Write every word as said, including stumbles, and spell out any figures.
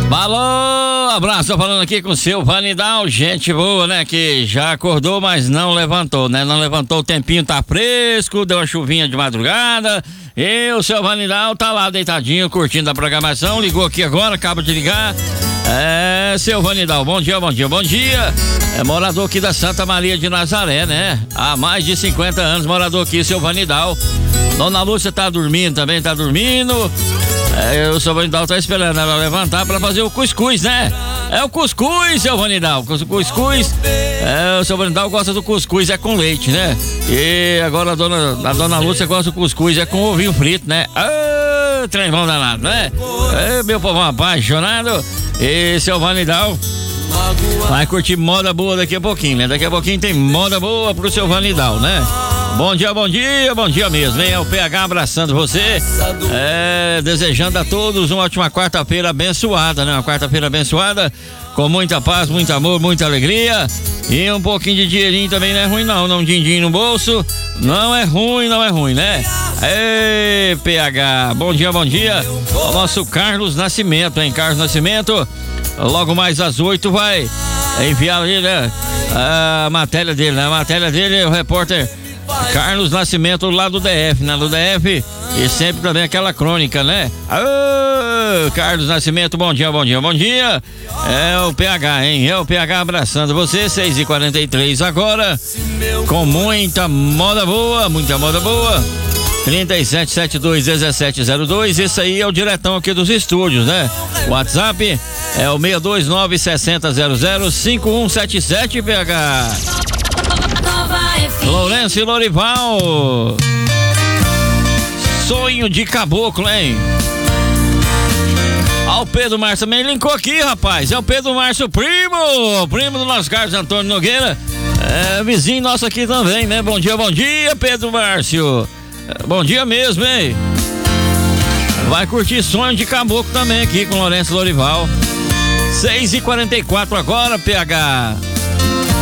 Alô, abraço, tô falando aqui com o seu Vanidal, gente boa, né, que já acordou, mas não levantou, né, não levantou, o tempinho tá fresco, deu uma chuvinha de madrugada, e o seu Vanidal tá lá deitadinho, curtindo a programação, ligou aqui agora, acaba de ligar. É, seu Vanidal, bom dia, bom dia, bom dia. É morador aqui da Santa Maria de Nazaré, né? Há mais de cinquenta anos, morador aqui, seu Vanidal. Dona Lúcia tá dormindo também, tá dormindo. É, o seu Vanidal tá esperando ela levantar pra fazer o cuscuz, né? É o cuscuz, seu Vanidal. Cuscuz. É, o seu Vanidal gosta do cuscuz, é com leite, né? E agora a dona, a dona Lúcia gosta do cuscuz, é com ovinho frito, né? Ah, tremão danado, né? É, meu povo apaixonado. E seu Vanidal vai curtir moda boa daqui a pouquinho, né? Daqui a pouquinho tem moda boa pro seu Vanidal, né? Bom dia, bom dia, bom dia mesmo, hein? É o P H abraçando você, é, desejando a todos uma ótima quarta-feira abençoada, né? Uma quarta-feira abençoada, com muita paz, muito amor, muita alegria e um pouquinho de dinheirinho também não é ruim não, não um din-din no bolso, não é ruim, não é ruim, né? Ei, P H, bom dia, bom dia, o nosso Carlos Nascimento, hein? Carlos Nascimento, logo mais às oito vai enviar ali, né? A matéria dele, né? A matéria dele, o repórter Carlos Nascimento lá do D F, né? Do D F e sempre também aquela crônica, né? Aô, Carlos Nascimento, bom dia, bom dia, bom dia. É o P H, hein? É o P H abraçando você, seis e quarenta e três agora, com muita moda boa, muita moda boa. trinta e sete, setenta e dois, dezessete zero dois, esse aí é o diretão aqui dos estúdios, né? O WhatsApp é o seis dois nove, seis zero zero zero, cinco um sete sete, P H. Lourenço e Lorival, sonho de caboclo, hein? Ó, o Pedro Márcio também linkou aqui, rapaz. É o Pedro Márcio, primo, primo do nosso Carlos Antônio Nogueira, é vizinho nosso aqui também, né? Bom dia, bom dia, Pedro Márcio. Bom dia mesmo, hein? Vai curtir sonho de caboclo também aqui com Lourenço e Lorival. seis e quarenta e quatro agora, P H.